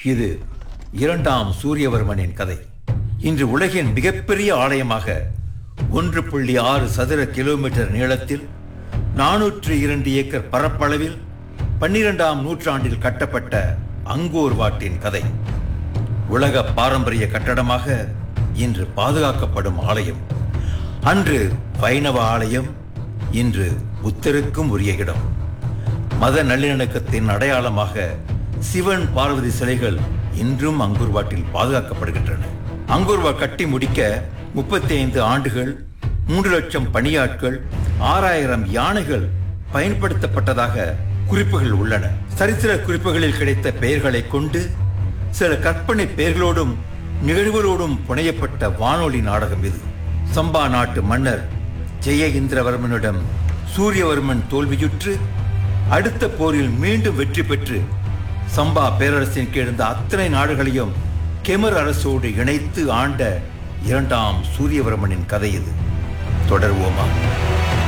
இது இரண்டாம் சூரியவர்மனின் கதை. இன்று உலகின் மிகப்பெரிய ஆலயமாக 1.6 சதுர கிலோமீட்டர் நீளத்தில் 402 ஏக்கர் பரப்பளவில் 12ஆம் நூற்றாண்டில் கட்டப்பட்ட அங்கோர் வாட்டின் கதை. உலக பாரம்பரிய கட்டடமாக இன்று பாதுகாக்கப்படும் ஆலயம். அன்று வைணவ ஆலயம், இன்று புத்தருக்கும் உரிய இடம். மத நல்லிணக்கத்தின் அடையாளமாக சிவன் பார்வதி சிலைகள் இன்றும் அங்கோர் வாட்டில் பாதுகாக்கப்படுகின்றன. அங்கோர் வாட் கட்டி முடிக்க 35 ஆண்டுகள், 3 லட்சம் பணியாட்கள், 6000 யானைகள் பயன்படுத்தப்பட்டதாக குறிப்புகள் உள்ளன. சரித்திர குறிப்புகளில் கிடைத்த பெயர்களை கொண்டு சில கற்பனை பெயர்களோடும் நிகழ்வுகளோடும் புனையப்பட்ட வானொலி நாடகம் இது. சம்பா நாட்டு மன்னர் ஜெய இந்திரவர்மனிடம் சூரியவர்மன் தோல்வியுற்று அடுத்த போரில் மீண்டும் வெற்றி பெற்று சம்பா பேரரசின் கீழ் இருந்த அத்தனை நாடுகளையும் கெமர் அரசோடு இணைத்து ஆண்ட இரண்டாம் சூரியவர்மனின் கதை இது. தொடர்வோமா?